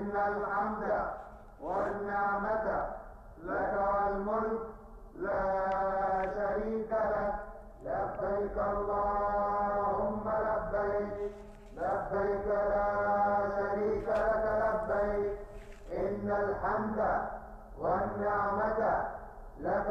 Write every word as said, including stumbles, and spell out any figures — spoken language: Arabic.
إن الحمد والنعمة لك والملك لا شريك لك. لبيك اللهم لبيك، لبيك لا شريك لك لبيك. إن الحمد والنعمة لك